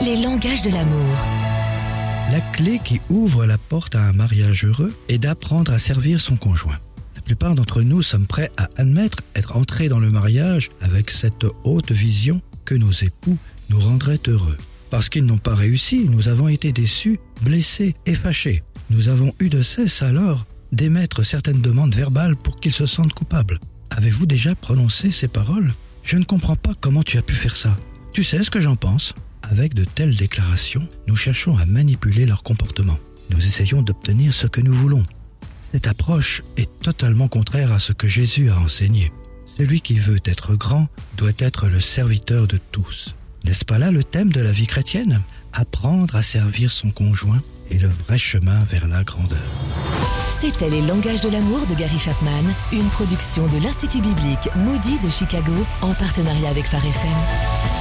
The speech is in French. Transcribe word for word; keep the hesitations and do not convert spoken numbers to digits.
Les langages de l'amour. La clé qui ouvre la porte à un mariage heureux est d'apprendre à servir son conjoint. La plupart d'entre nous sommes prêts à admettre être entrés dans le mariage avec cette haute vision que nos époux nous rendraient heureux. Parce qu'ils n'ont pas réussi, nous avons été déçus, blessés et fâchés. Nous avons eu de cesse alors d'émettre certaines demandes verbales pour qu'ils se sentent coupables. Avez-vous déjà prononcé ces paroles ? Je ne comprends pas comment tu as pu faire ça. Tu sais ce que j'en pense ? Avec de telles déclarations, nous cherchons à manipuler leur comportement. Nous essayons d'obtenir ce que nous voulons. Cette approche est totalement contraire à ce que Jésus a enseigné. Celui qui veut être grand doit être le serviteur de tous. N'est-ce pas là le thème de la vie chrétienne ? Apprendre à servir son conjoint est le vrai chemin vers la grandeur. C'était Les langages de l'amour de Gary Chapman, une production de l'Institut biblique Moody de Chicago en partenariat avec Phare F M.